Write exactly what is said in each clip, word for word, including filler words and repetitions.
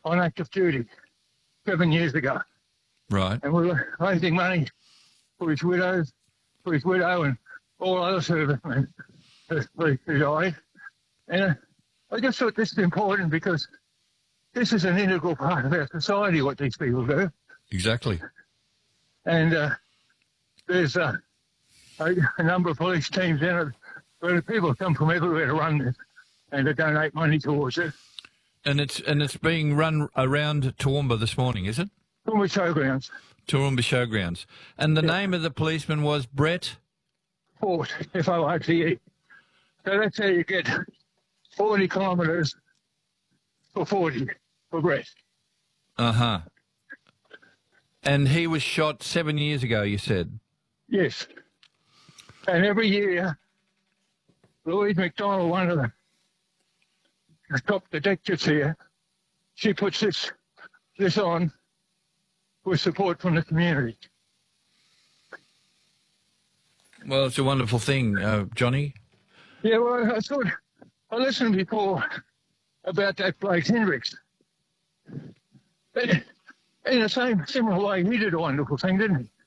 on active duty seven years ago. Right. And we were raising money for his widows, for his widow and all other servicemen who died. And uh, I just thought this is important because this is an integral part of our society, what these people do. Exactly. And uh, there's uh, a, a number of police teams in it where people come from everywhere to run this and to donate money towards it. And it's and it's being run around Toowoomba this morning, is it? Toowoomba Showgrounds. Toowoomba Showgrounds. And the Yeah. name of the policeman was Brett? Fort, F O R T E. So that's how you get forty kilometres for forty for Brett. Uh-huh. And he was shot seven years ago, you said? Yes. And every year, Louise McDonald, one of the top detectives here, she puts this this on with support from the community. Well, it's a wonderful thing, uh, Johnny. Yeah, well, I thought, I listened before about that Blake Hendricks. But in the same similar way, he did a wonderful thing, didn't he?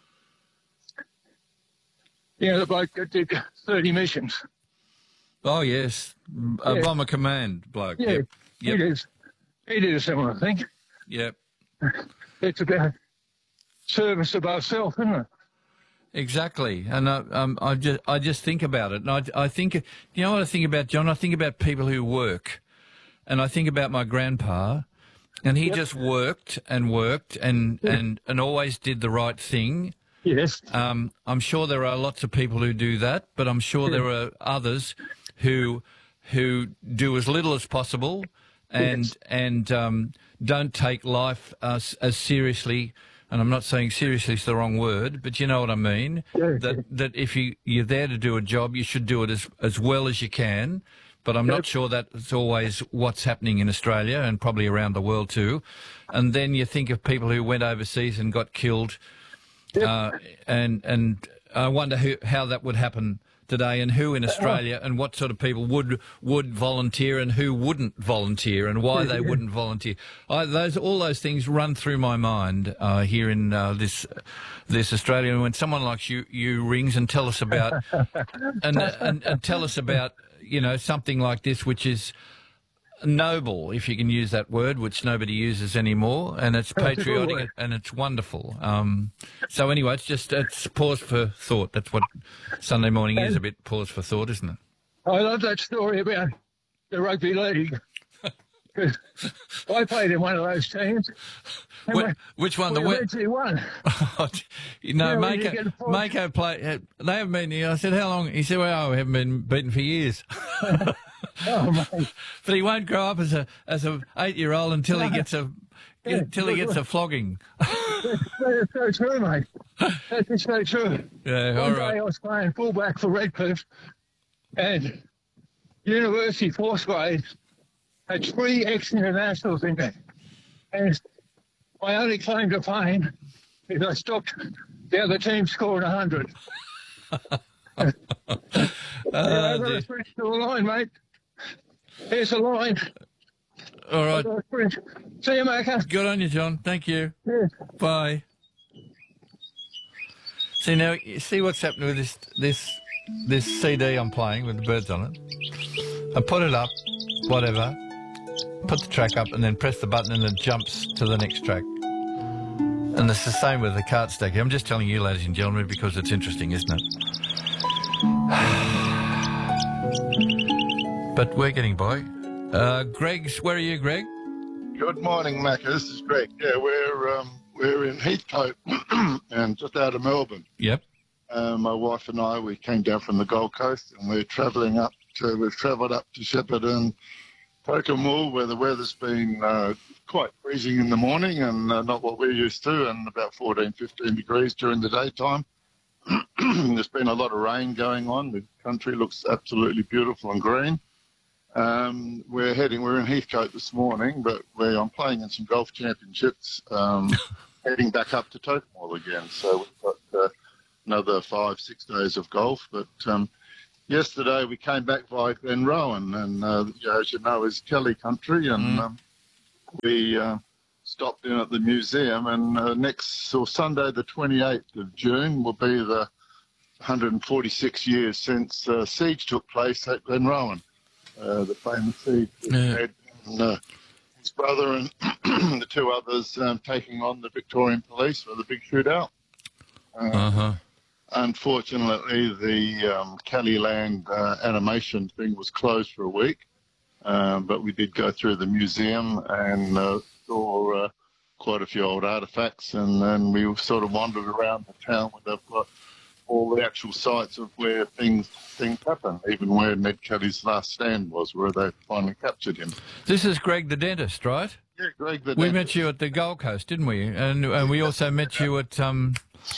You know, the bloke that did thirty missions. Oh, yes. A Yeah. bomber command bloke. Yeah, Yep. he, Yep. did, he did a similar thing. Yep. It's about service above self, isn't it? Exactly, and I, um, I just I just think about it, and I, I think, you know what I think about, John? I think about people who work, and I think about my grandpa, and he Yep. just worked and worked and, Yeah. and, and always did the right thing. Yes. Um, I'm sure there are lots of people who do that, but I'm sure there are others who who do as little as possible and Yes. and um, don't take life as, as seriously. And I'm not saying seriously is the wrong word, but you know what I mean. Yeah. That that if you you're there to do a job, you should do it as as well as you can. But I'm Yep. not sure that's always what's happening in Australia and probably around the world too. And then you think of people who went overseas and got killed. Yep. Uh, and and I wonder who, how that would happen today, and who in Australia, and what sort of people would would volunteer, and who wouldn't volunteer, and why they wouldn't volunteer. I, those all those things run through my mind uh, here in uh, this this Australia. And when someone like you you rings and tell us about and, and and tell us about you know something like this, which is noble, if you can use that word, which nobody uses anymore, and it's That's a good patriotic word. and it's wonderful. Um, so anyway, it's just it's pause for thought. That's what Sunday morning is, a bit pause for thought, isn't it? I love that story about the rugby league. 'Cause I played in one of those teams. and Wh- we- which one? we The win? eventually won. you know, Yeah, when you Mako, get a force- Mako play. uh, They haven't been here. I said, how long? He said, well, we haven't been beaten for years. Oh, mate. But he won't grow up as a as a eight year old until he gets a Yeah. until he gets a flogging. That's so true, mate. That's just so true. Yeah, all One day right. I was playing fullback for Redcliffe, and University fourth grade had three ex-internationals in there. And my only claim to fame is I stopped the other team scoring one hundred. Uh, I've got dear. to sprint to the line, mate. Here's the line. all I've right. got to sprint. See you, Macca. Good on you, John. Thank you. Yeah. Bye. See now, you see what's happening with this this this C D I'm playing with the birds on it. I put it up, whatever. Put the track up, and then press the button, and it jumps to the next track. And it's the same with the cart stack. I'm just telling you, ladies and gentlemen, because it's interesting, isn't it? But we're getting by. Uh, Greg's, where are you, Greg? Good morning, Macca. This is Greg. Yeah, we're um, we're in Heathcote and just out of Melbourne. Yep. Uh, my wife and I, we came down from the Gold Coast, and we're travelling up to we've travelled up to Shepparton, Pokemall, where the weather's been uh, quite freezing in the morning and uh, not what we're used to, and about fourteen, fifteen degrees during the daytime. There's been a lot of rain going on. The country looks absolutely beautiful and green. Um, we're heading, we're in Heathcote this morning, but we're, I'm playing in some golf championships, um, heading back up to Tokemall again. So we've got uh, another five, six days of golf. But um, yesterday we came back via Glenrowan, and uh, you know, as you know, is Kelly country, and Mm. um, we uh, stopped in at the museum, and uh, next, or Sunday the twenty-eighth of June, will be the one hundred forty-six years since uh, siege took place at Glenrowan, uh, the famous siege with Yeah. Ed and uh, his brother and the two others um, taking on the Victorian police for the big shootout. Uh, Uh-huh. Unfortunately, the um, Kellyland uh, animation thing was closed for a week, um, but we did go through the museum and uh, saw uh, quite a few old artefacts, and then we sort of wandered around the town where they've got all the actual sites of where things things happen, even where Ned Kelly's last stand was, where they finally captured him. This is Greg the dentist, right? Yeah, Greg, the We dentist. met you at the Gold Coast, didn't we? And and we also met you at um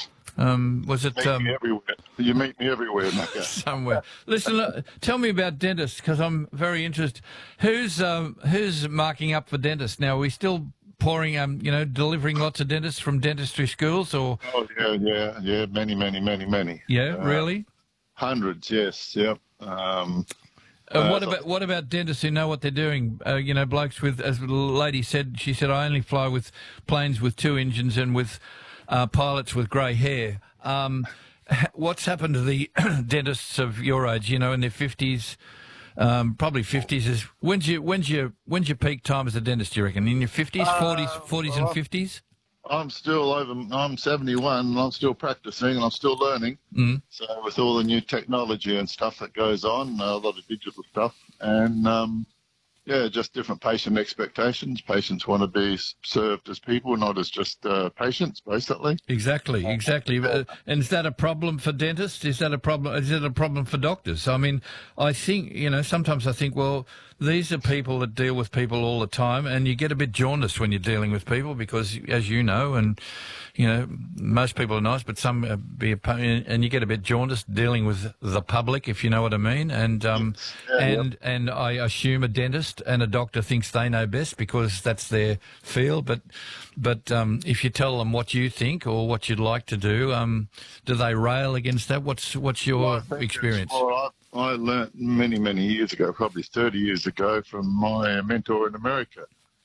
um was it Meet um me everywhere. You meet me everywhere, Macca. somewhere? Listen, look, tell me about dentists, because I'm very interested. Who's um who's marking up for dentists now? Are we still pouring um you know delivering lots of dentists from dentistry schools, or Oh yeah, yeah, yeah. Many, many, many, many. yeah, Uh, really? Hundreds, yes, yep. Um, Uh, Uh, what so- about what about dentists who know what they're doing? Uh, you know, blokes with, as the lady said, she said, I only fly with planes with two engines and with uh, pilots with grey hair. Um, h- what's happened to the dentists of your age? You know, in their fifties, um, probably fifties. Is when's your when's your when's your peak time as a dentist? Do you reckon in your fifties, forties, forties, and well, fifties? I'm still over. I'm seventy-one, and I'm still practicing, and I'm still learning. Mm. So with all the new technology and stuff that goes on, a lot of digital stuff, and um, yeah, just different patient expectations. Patients want to be served as people, not as just uh, patients, basically. Exactly, exactly. Uh, and is that a problem for dentists? Is that a problem? Is it a problem for doctors? I mean, I think, you know, sometimes I think, well, these are people that deal with people all the time, and you get a bit jaundiced when you're dealing with people because, as you know, and, you know, most people are nice, but some uh, be a pain, and you get a bit jaundiced dealing with the public, if you know what I mean. And um, Yeah, and yep. and I assume a dentist and a doctor thinks they know best because that's their field. But but um, if you tell them what you think or what you'd like to do, um, do they rail against that? What's what's your Well, I think experience? it's more- I, I learnt many, many years ago, probably thirty years ago, from my mentor in America.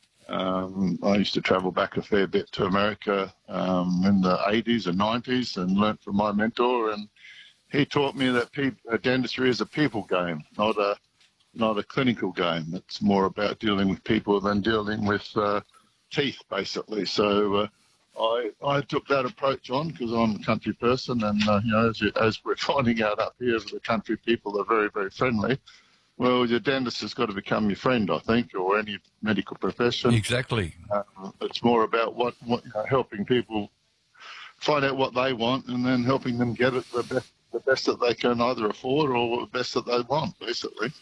Um, I used to travel back a fair bit to America um, in the eighties and nineties and learnt from my mentor. And he taught me that pe- uh, dentistry is a people game, not a not a clinical game. It's more about dealing with people than dealing with uh, teeth, basically. So uh, I I took that approach on because I'm a country person, and uh, you know, as, you, as we're finding out up here, the country people are very, very friendly. Well, your dentist has got to become your friend, I think, or any medical profession. Exactly. Uh, it's more about what, what you know, helping people find out what they want, and then helping them get it the best, the best that they can either afford or the best that they want, basically.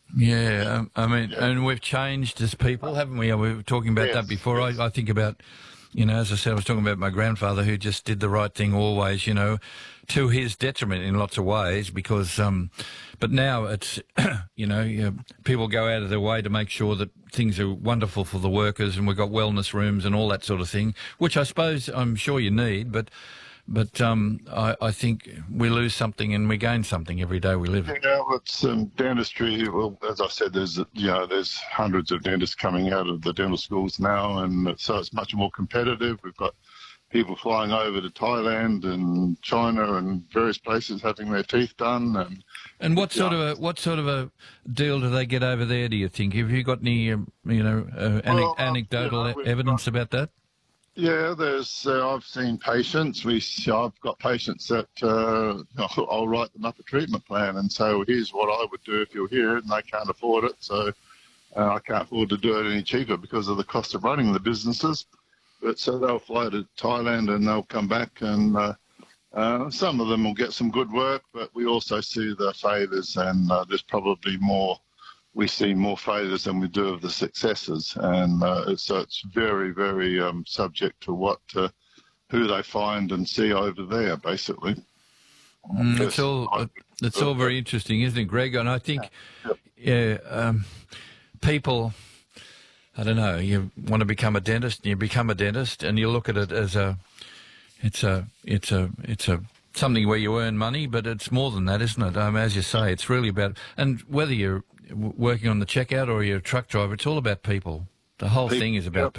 Yeah, um, I mean, Yeah. and we've changed as people, haven't we? We were talking about Yes, that before. yes. I, I think about, you know, as I said, I was talking about my grandfather who just did the right thing always, you know, to his detriment in lots of ways because, um, but now it's, you know, you, people go out of their way to make sure that things are wonderful for the workers and we've got wellness rooms and all that sort of thing, which I suppose I'm sure you need, but But um, I, I think we lose something and we gain something every day we live. Yeah, well, it's um, dentistry. Well, as I said, there's you know there's hundreds of dentists coming out of the dental schools now, and so it's much more competitive. We've got people flying over to Thailand and China and various places having their teeth done. And And what sort Yeah. of a what sort of a deal do they get over there? Do you think? Have you got any um, you know uh, ane- Well, uh, anecdotal you know, we've evidence about that? Yeah, there's. Uh, I've seen patients. We, I've got patients that uh, I'll, I'll write them up a treatment plan and say, well, here's what I would do if you're here, and they can't afford it, so uh, I can't afford to do it any cheaper because of the cost of running the businesses. But so they'll fly to Thailand and they'll come back, and uh, uh, some of them will get some good work, but we also see the failures, and uh, there's probably more. We see more failures than we do of the successes, and uh, it's, so it's very, very um, subject to what, uh, who they find and see over there, basically. Mm, it's Yes. all it's all very interesting, isn't it, Greg? And I think, yeah, um, people. I don't know. You want to become a dentist, and you become a dentist, and you look at it as a, it's a, it's a, it's a something where you earn money, but it's more than that, isn't it? Um, as you say, it's really about, and whether you're w- working on the checkout or you're a truck driver, it's all about people. The whole People- thing is about